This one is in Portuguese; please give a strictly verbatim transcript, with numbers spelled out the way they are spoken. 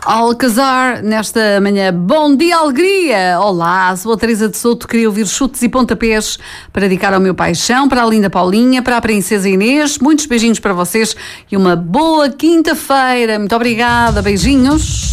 Alcazar, nesta manhã, bom dia, alegria! Olá, sou a Teresa de Souto, queria ouvir chutes e pontapés para dedicar ao meu paixão, para a linda Paulinha, para a princesa Inês. Muitos beijinhos para vocês e uma boa quinta-feira. Muito obrigada, beijinhos.